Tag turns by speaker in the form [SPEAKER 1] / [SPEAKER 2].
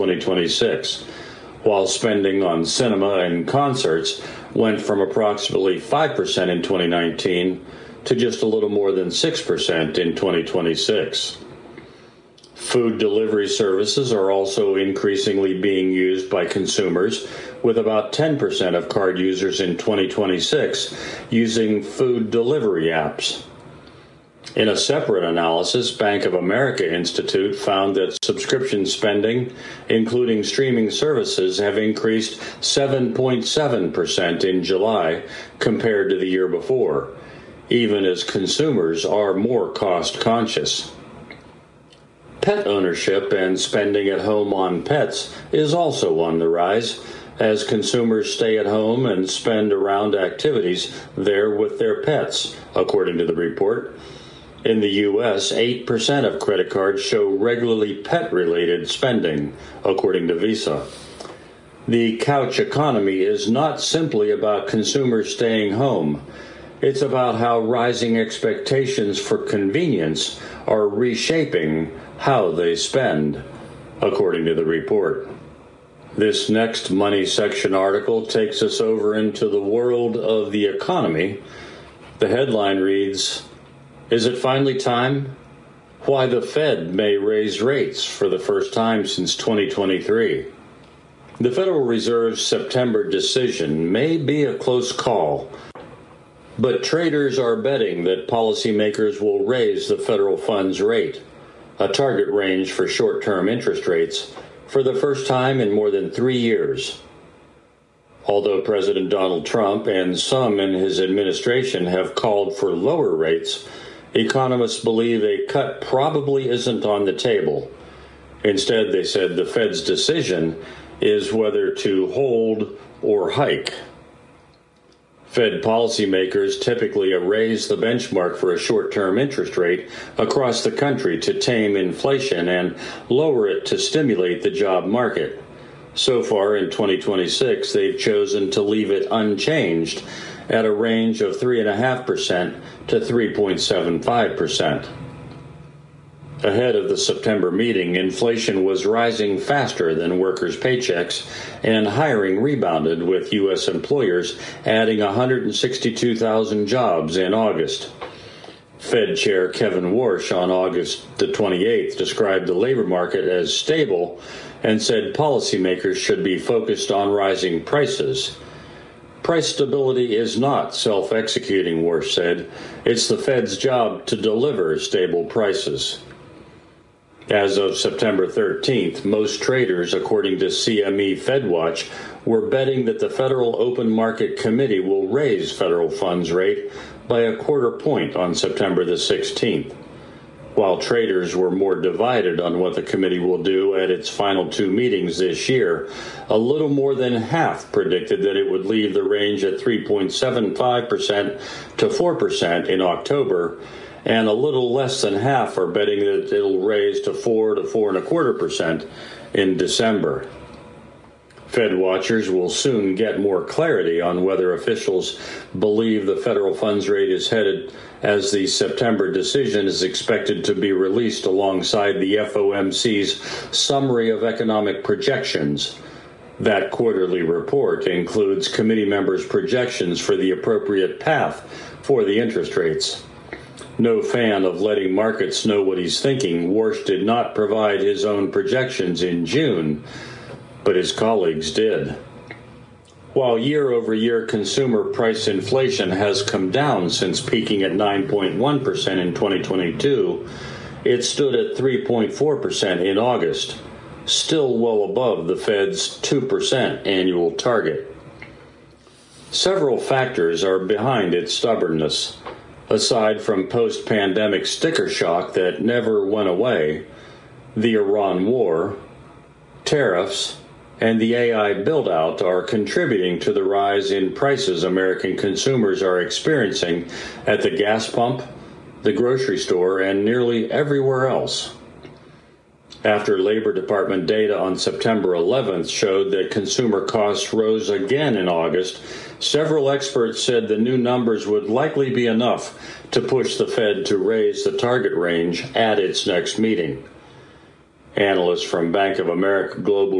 [SPEAKER 1] 2026, while spending on cinema and concerts went from approximately 5% in 2019 to just a little more than 6% in 2026. Food delivery services are also increasingly being used by consumers, with about 10% of card users in 2026 using food delivery apps. In a separate analysis, Bank of America Institute found that subscription spending, including streaming services, have increased 7.7% in July compared to the year before, even as consumers are more cost-conscious. Pet ownership and spending at home on pets is also on the rise, as consumers stay at home and spend around activities there with their pets, according to the report. In the U.S., 8% of credit cards show regularly pet-related spending, according to Visa. The couch economy is not simply about consumers staying home. It's about how rising expectations for convenience are reshaping how they spend, according to the report. This next Money section article takes us over into the world of the economy. The headline reads, "Is it finally time? Why the Fed may raise rates for the first time since 2023. The Federal Reserve's September decision may be a close call, but traders are betting that policymakers will raise the federal funds rate, a target range for short-term interest rates, for the first time in more than 3 years. Although President Donald Trump and some in his administration have called for lower rates, economists believe a cut probably isn't on the table. Instead, they said the Fed's decision is whether to hold or hike. Fed policymakers typically raise the benchmark for a short-term interest rate across the country to tame inflation and lower it to stimulate the job market. So far in 2026, they've chosen to leave it unchanged at a range of 3.5% to 3.75%. Ahead of the September meeting, inflation was rising faster than workers' paychecks, and hiring rebounded, with U.S. employers adding 162,000 jobs in August. Fed Chair Kevin Warsh on August the 28th described the labor market as stable and said policymakers should be focused on rising prices. Price stability is not self-executing, Warsh said. It's the Fed's job to deliver stable prices. As of September 13th, most traders, according to CME FedWatch, were betting that the Federal Open Market Committee will raise federal funds rate by a quarter point on September the 16th. While traders were more divided on what the committee will do at its final 2 meetings this year, a little more than half predicted that it would leave the range at 3.75% to 4% in October, and a little less than half are betting that it'll raise to 4 to 4.25% in December. Fed watchers will soon get more clarity on whether officials believe the federal funds rate is headed, as the September decision is expected to be released alongside the FOMC's Summary of Economic Projections. That quarterly report includes committee members' projections for the appropriate path for the interest rates. No fan of letting markets know what he's thinking, Warsh did not provide his own projections in June, but his colleagues did. While year-over-year consumer price inflation has come down since peaking at 9.1% in 2022, it stood at 3.4% in August, still well above the Fed's 2% annual target. Several factors are behind its stubbornness. Aside from post-pandemic sticker shock that never went away, the Iran war, tariffs, and the AI build-out are contributing to the rise in prices American consumers are experiencing at the gas pump, the grocery store, and nearly everywhere else. After Labor Department data on September 11th showed that consumer costs rose again in August, several experts said the new numbers would likely be enough to push the Fed to raise the target range at its next meeting. Analyst from Bank of America Global